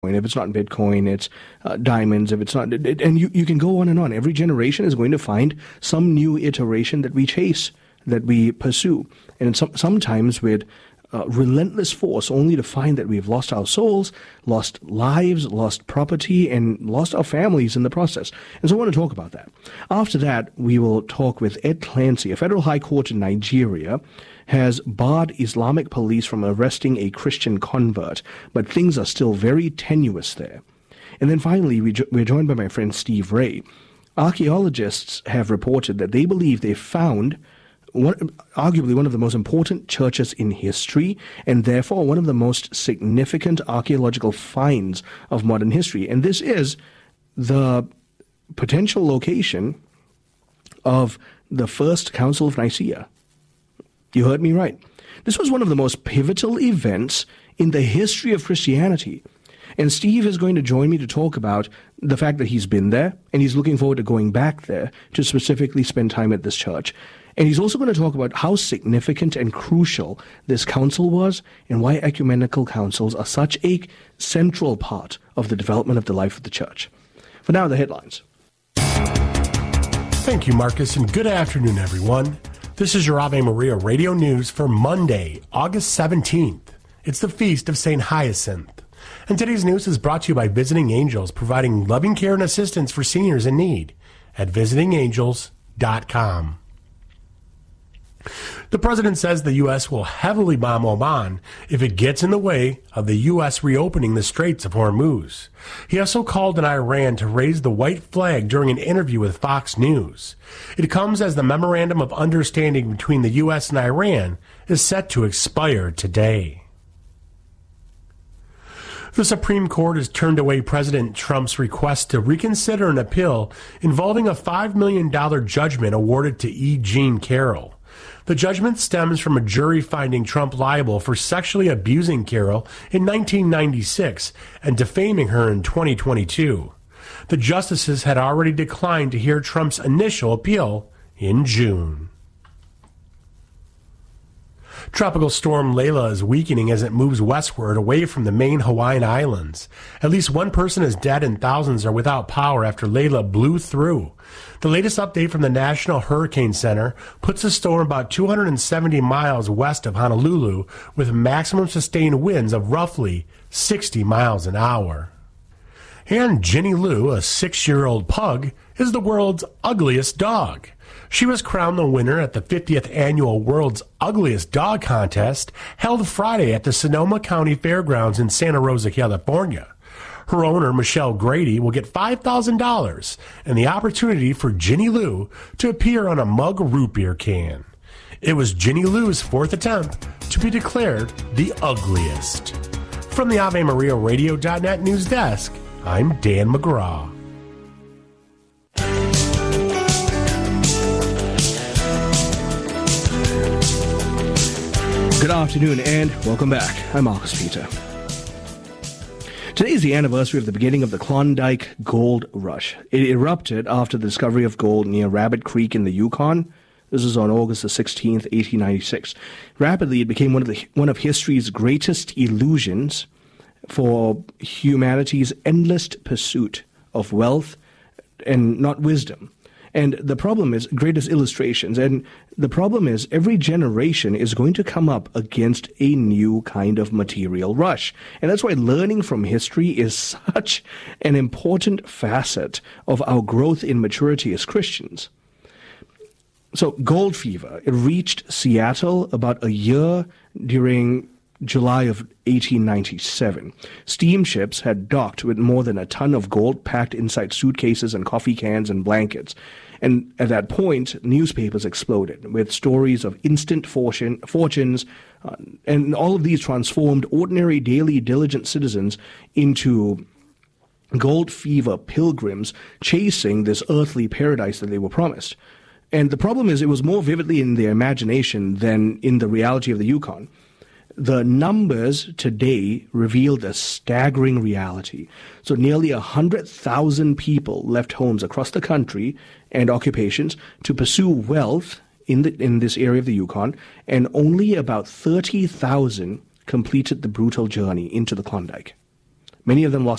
If it's not Bitcoin, it's diamonds. If it's not, and you can go on and on. Every generation is going to find some new iteration that we chase, that we pursue, and sometimes with relentless force, only to find that we've lost our souls, lost lives, lost property, and lost our families in the process. And so I want to talk about that. After that, we will talk with Ed Clancy. A federal high court in Nigeria has barred Islamic police from arresting a Christian convert, but things are still very tenuous there. And then finally, we're joined by my friend Steve Ray. Archaeologists have reported that they believe they found arguably one of the most important churches in history, and therefore one of the most significant archaeological finds of modern history. And this is the potential location of the First Council of Nicaea. You heard me right. This was one of the most pivotal events in the history of Christianity. And Steve is going to join me to talk about the fact that he's been there, and he's looking forward to going back there to specifically spend time at this church. And he's also going to talk about how significant and crucial this council was and why ecumenical councils are such a central part of the development of the life of the church. For now, the headlines. Thank you, Marcus, and good afternoon, everyone. This is your Ave Maria Radio News for Monday, August 17th. It's the Feast of St. Hyacinth. And today's news is brought to you by Visiting Angels, providing loving care and assistance for seniors in need at visitingangels.com. The president says the U.S. will heavily bomb Oman if it gets in the way of the U.S. reopening the Straits of Hormuz. He also called on Iran to raise the white flag during an interview with Fox News. It comes as the memorandum of understanding between the U.S. and Iran is set to expire today. The Supreme Court has turned away President Trump's request to reconsider an appeal involving a $5 million judgment awarded to E. Jean Carroll. The judgment stems from a jury finding Trump liable for sexually abusing Carroll in 1996 and defaming her in 2022. The justices had already declined to hear Trump's initial appeal in June. Tropical storm Layla is weakening as it moves westward away from the main Hawaiian Islands. At least one person is dead and thousands are without power after Layla blew through. The latest update from the National Hurricane Center puts the storm about 270 miles west of Honolulu with maximum sustained winds of roughly 60 miles an hour. And Ginny Lou, a 6-year-old pug, is the world's ugliest dog. She was crowned the winner at the 50th Annual World's Ugliest Dog Contest held Friday at the Sonoma County Fairgrounds in Santa Rosa, California. Her owner, Michelle Grady, will get $5,000 and the opportunity for Ginny Lou to appear on a mug root beer can. It was Ginny Lou's 4th attempt to be declared the ugliest. From the AveMariaRadio.net news desk, I'm Dan McGraw. Good afternoon and welcome back. I'm Marcus Peter. Today is the anniversary of the beginning of the Klondike Gold Rush. It erupted after the discovery of gold near Rabbit Creek in the Yukon. This is on August the 16th, 1896. Rapidly, it became one of history's greatest illusions for humanity's endless pursuit of wealth and not wisdom. And the problem is greatest illustrations. And the problem is every generation is going to come up against a new kind of material rush. And that's why learning from history is such an important facet of our growth in maturity as Christians. So gold fever, it reached Seattle about a year during July of 1897. Steamships had docked with more than a ton of gold packed inside suitcases and coffee cans and blankets. And at that point, newspapers exploded with stories of instant fortunes, and all of these transformed ordinary, daily, diligent citizens into gold fever pilgrims chasing this earthly paradise that they were promised. And the problem is it was more vividly in their imagination than in the reality of the Yukon. The numbers today revealed a staggering reality. So nearly 100,000 people left homes across the country and occupations to pursue wealth in this area of the Yukon, and only about 30,000 completed the brutal journey into the Klondike. Many of them lost